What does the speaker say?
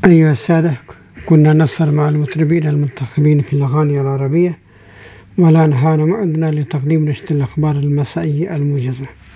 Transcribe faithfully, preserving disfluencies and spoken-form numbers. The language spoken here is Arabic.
أيها السادة، كنا نسهر مع المطربين المنتخبين في الأغاني العربية، والآن حان موعدنا لتقديم نشرة الأخبار المسائية الموجزة.